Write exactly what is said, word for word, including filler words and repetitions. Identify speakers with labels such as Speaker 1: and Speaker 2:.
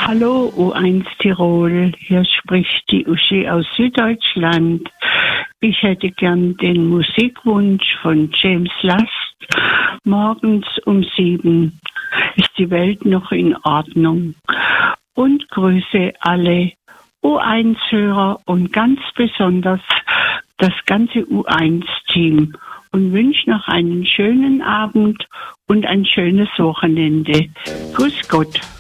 Speaker 1: Hallo U eins Tirol, hier spricht die Uschi aus Süddeutschland. Ich hätte gern den Musikwunsch von James Last. Morgens um sieben ist die Welt noch in Ordnung. Und grüße alle U eins Hörer und ganz besonders das ganze U eins Team und wünsche noch einen schönen Abend und ein schönes Wochenende. Grüß Gott.